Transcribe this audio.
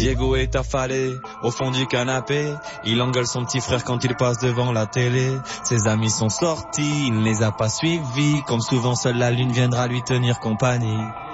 Diego est affalé au fond du canapé. Il engueule son petit frère quand il passe devant la télé. Ses amis sont sortis, il ne les a pas suivis. Comme souvent seule la lune viendra lui tenir compagnie.